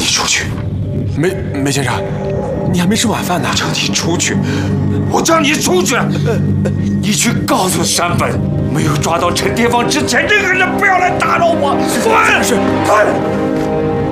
出去。 梅先生，你还没吃晚饭呢。 我叫你出去，我叫你出去！你去告诉山本，没有抓到陈天放之前，任何人不要来打扰我。滚！滚！